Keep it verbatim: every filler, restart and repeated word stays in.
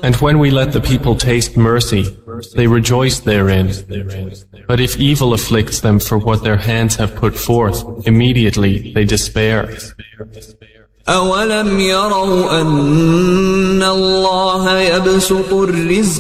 And when we let the people taste mercy, they rejoice therein. But if evil afflicts them for what their hands have put forth, immediately they despair. أَوَلَمْ يَرَوْا أَنَّ اللَّهَ يَبْسُطُ الرِّزْقَ